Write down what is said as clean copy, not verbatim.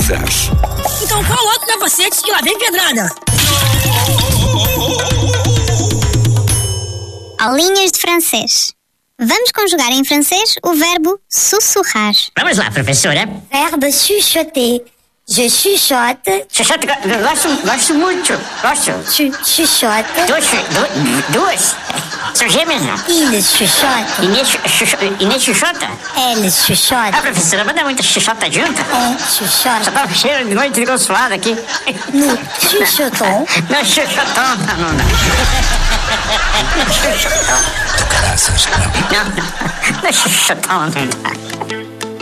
francês. Então qual outro capacete que lá vem pedrada? Aulinhas de francês. Vamos conjugar em francês o verbo sussurrar. Vamos lá, professora. Verbe chuchoter. Je chuchote. Chuchote, gosto muito. Gosto. Chuchote. Duas. São gêmeas, não? Il chuchote. Inês chuchota? Elle chuchote. Professora, mas não é muita chuchota junto? Chuchote. Só tava cheiro de noite de suado aqui. Nous chuchotons. Não, chuchotão, não. Do caraças. Não é chuchotão, não dá.